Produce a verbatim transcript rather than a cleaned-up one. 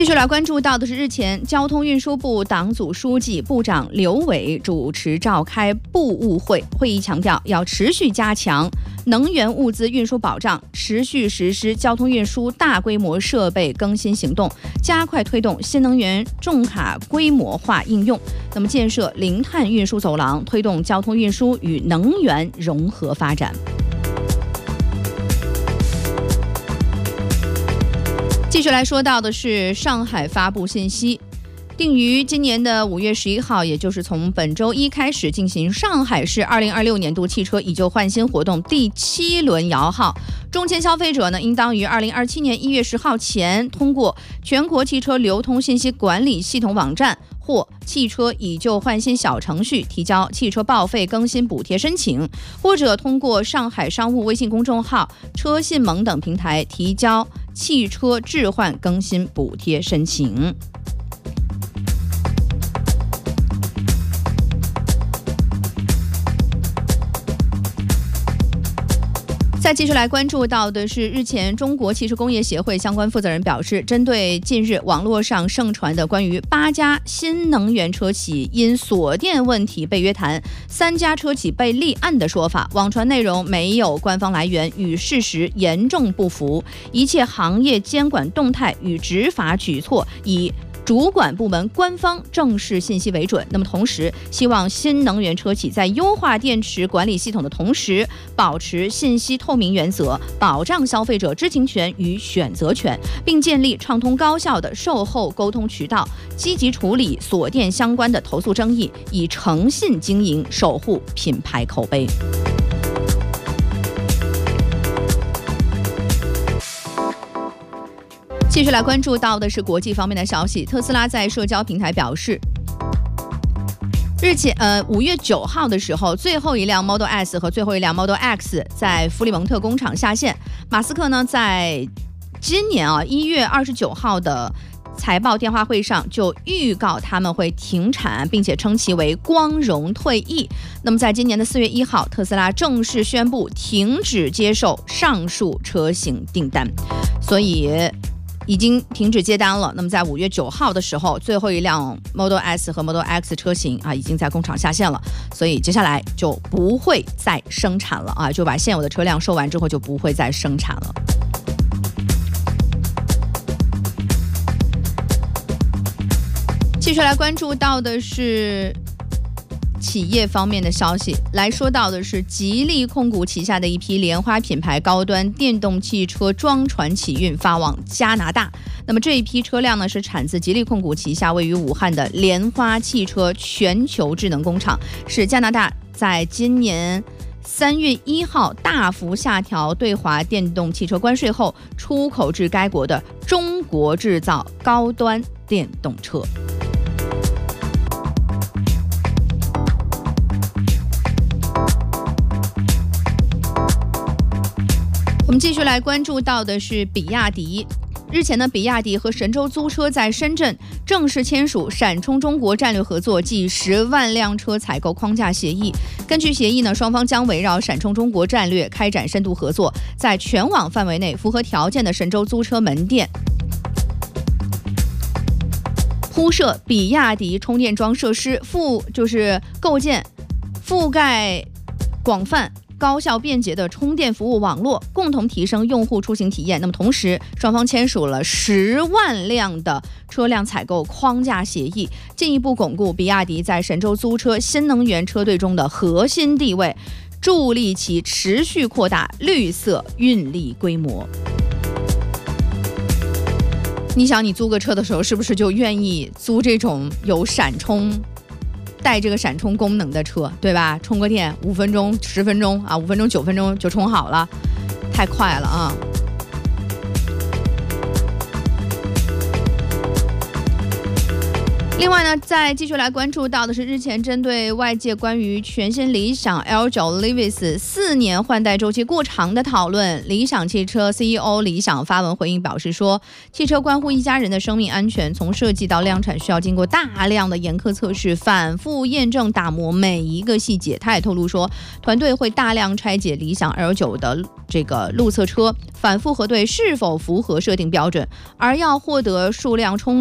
继续来关注到的是，日前交通运输部党组书记、部长刘伟主持召开部务会，会议强调要持续加强能源物资运输保障，持续实施交通运输大规模设备更新行动，加快推动新能源重卡规模化应用。那么，建设零碳运输走廊，推动交通运输与能源融合发展。继续来说到的是上海发布信息，定于今年的五月十一号，也就是从本周一开始进行上海市二零二六年度汽车以旧换新活动第七轮摇号。中签消费者呢，应当于二零二七年一月十号前通过全国汽车流通信息管理系统网站或汽车以旧换新小程序提交汽车报废更新补贴申请，或者通过上海商务微信公众号、车信盟等平台提交汽车置换更新补贴申请。再继续来关注到的是，日前中国汽车工业协会相关负责人表示，针对近日网络上盛传的关于八家新能源车企因锁电问题被约谈，三家车企被立案的说法，网传内容没有官方来源，与事实严重不符，一切行业监管动态与执法举措以主管部门官方正式信息为准。那么同时，希望新能源车企在优化电池管理系统的同时，保持信息透明原则，保障消费者知情权与选择权，并建立畅通高效的售后沟通渠道，积极处理锁电相关的投诉争议，以诚信经营，守护品牌口碑。继续来关注到的是国际方面的消息，特斯拉在社交平台表示，日前呃五月九号的时候，最后一辆 Model S 和最后一辆 Model X 在弗里蒙特工厂下线。马斯克呢，在今年啊一月二十九号的财报电话会上就预告他们会停产，并且称其为光荣退役。那么在今年的四月一号，特斯拉正式宣布停止接受上述车型订单，所以已经停止接单了。那么在五月九号的时候，最后一辆 Model S 和 Model X 车型啊已经在工厂下线了，所以接下来就不会再生产了啊，就把现有的车辆售完之后就不会再生产了。继续来关注到的是企业方面的消息，来说到的是吉利控股旗下的一批莲花品牌高端电动汽车装船启运发往加拿大。那么这一批车辆呢，是产自吉利控股旗下位于武汉的莲花汽车全球智能工厂，是加拿大在今年三月一号大幅下调对华电动汽车关税后出口至该国的中国制造高端电动车。我们继续来关注到的是比亚迪。日前呢，比亚迪和神州租车在深圳正式签署闪充中国战略合作暨十万辆车采购框架协议。根据协议呢，双方将围绕闪充中国战略开展深度合作，在全网范围内符合条件的神州租车门店铺设比亚迪充电桩设施，覆就是构建覆盖广泛高效便捷的充电服务网络，共同提升用户出行体验。那么同时，双方签署了十万辆的车辆采购框架协议，进一步巩固比亚迪在神州租车新能源车队中的核心地位，助力其持续扩大绿色运力规模。你想，你租个车的时候，是不是就愿意租这种有闪充带这个闪充功能的车，对吧？充个电五分钟、十分钟啊，五分钟、九分钟就充好了，太快了啊！ 另外呢，再继续来关注到的是，日前针对外界关于全新理想 L 九 Livis 四年换代周期过长的讨论，理想汽车 C E O 李想发文回应表示说，汽车关乎一家人的生命安全，从设计到量产需要经过大量的严苛测试，反复验证打磨每一个细节。他也透露说，团队会大量拆解理想 L 九的这个路测车，反复核对是否符合设定标准，而要获得数量充